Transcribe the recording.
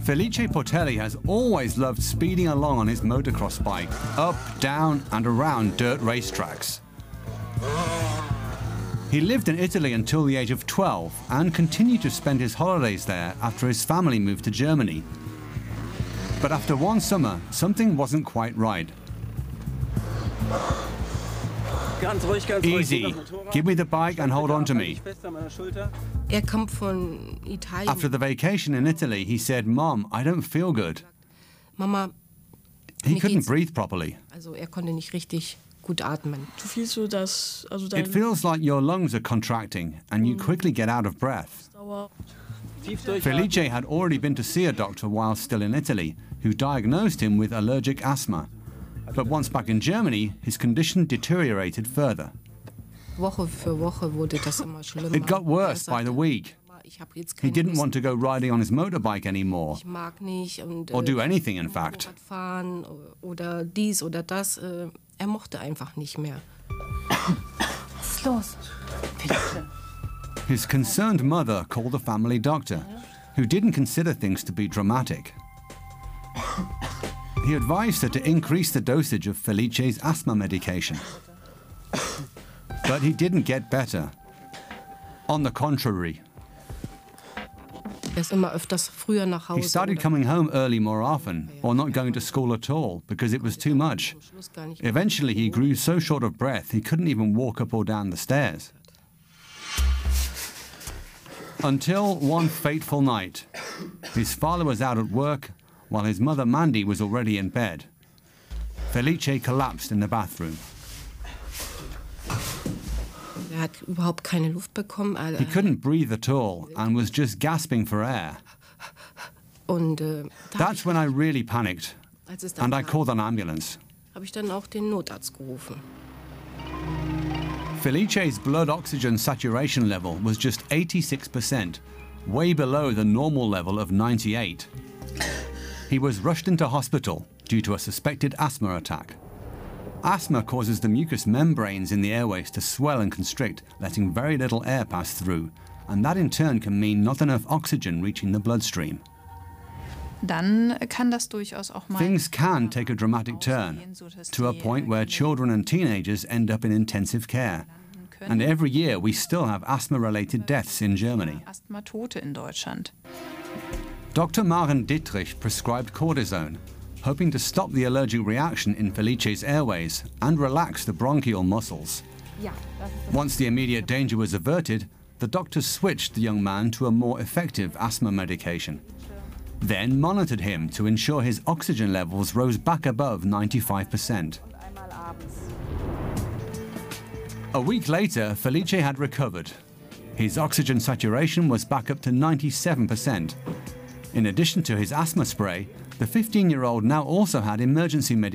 Felice Portelli has always loved speeding along on his motocross bike, up, down, and around dirt racetracks. He lived in Italy until the age of 12 and continued to spend his holidays there after his family moved to Germany. But after one summer, something wasn't quite right. Easy. Give me the bike and hold on to me. After the vacation in Italy, he said, "Mom, I don't feel good." Mama, He couldn't breathe properly. konnte nicht richtig gut atmen. It feels like your lungs are contracting and you quickly get out of breath. Felice had already been to see a doctor while still in Italy, who diagnosed him with allergic asthma. But once back in Germany, his condition deteriorated further. Woche für Woche wurde das immer schlimmer. It got worse by the week. He didn't want to go riding on his motorbike anymore, Ich mag nicht und or do anything, in fact. fahren oder dies oder das. Mochte einfach nicht mehr. Was ist los? His concerned mother called the family doctor, who didn't consider things to be dramatic. He advised her to increase the dosage of Felice's asthma medication. But he didn't get better. On the contrary. Ist immer öfters früher nach Hause. He started coming home early more often, or not going to school at all, because it was too much. Eventually, he grew so short of breath he couldn't even walk up or down the stairs. Until one fateful night, his father was out at work, while his mother Mandy was already in bed. Felice collapsed in the bathroom. Hat überhaupt keine Luft bekommen. He couldn't breathe at all and was just gasping for air. Und That's when I really panicked, and I called an ambulance. Habe ich dann auch den Notarzt gerufen. Felice's blood oxygen saturation level was just 86%, way below the normal level of 98. He was rushed into hospital due to a suspected asthma attack. Asthma causes the mucous membranes in the airways to swell and constrict, letting very little air pass through, and that in turn can mean not enough oxygen reaching the bloodstream. Dann kann das durchaus auch mal Things can take a dramatic turn, to a point where children and teenagers end up in intensive care. And every year we still have asthma-related deaths in Germany. Asthmatote in Deutschland. Dr. Maren Dittrich prescribed cortisone, hoping to stop the allergic reaction in Felice's airways and relax the bronchial muscles. Once the immediate danger was averted, the doctors switched the young man to a more effective asthma medication, then monitored him to ensure his oxygen levels rose back above 95%. A week later, Felice had recovered. His oxygen saturation was back up to 97%. In addition to his asthma spray, the 15-year-old now also had emergency medication.